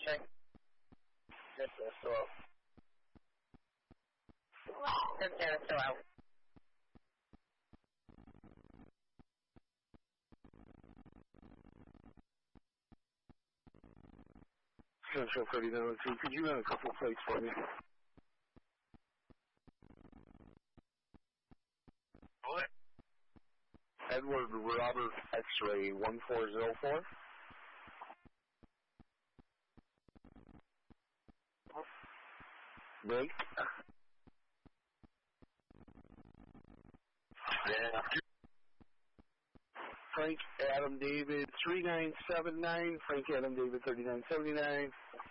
Check. Yes, sir. Still out. Yes, sir. Still out. Central 3902, could you run a couple plates for me? What? Edward Robert X-ray 1404. Blake? Yeah. Frank Adam David 3979. Frank Adam David 3979.